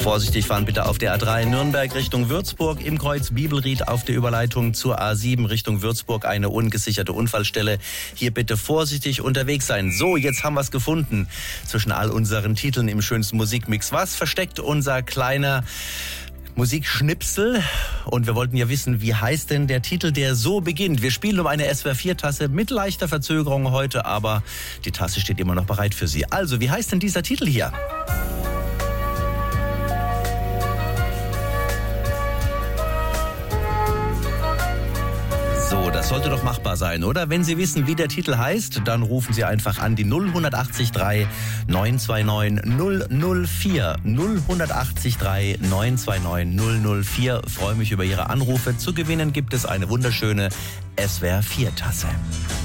Vorsichtig fahren bitte auf der A3 Nürnberg Richtung Würzburg, im Kreuz Bibelried auf der Überleitung zur A7 Richtung Würzburg eine ungesicherte Unfallstelle. Hier bitte vorsichtig unterwegs sein. So, jetzt haben wir es gefunden zwischen all unseren Titeln im schönsten Musikmix. Was versteckt unser kleiner Musikschnipsel? Und wir wollten ja wissen, wie heißt denn der Titel, der so beginnt? Wir spielen um eine SWR4-Tasse mit leichter Verzögerung heute, aber die Tasse steht immer noch bereit für Sie. Also, wie heißt denn dieser Titel hier? So, das sollte doch machbar sein, oder? Wenn Sie wissen, wie der Titel heißt, dann rufen Sie einfach an die 0183 929 004. 0183 929 004. Freue mich über Ihre Anrufe. Zu gewinnen gibt es eine wunderschöne SWR4-Tasse.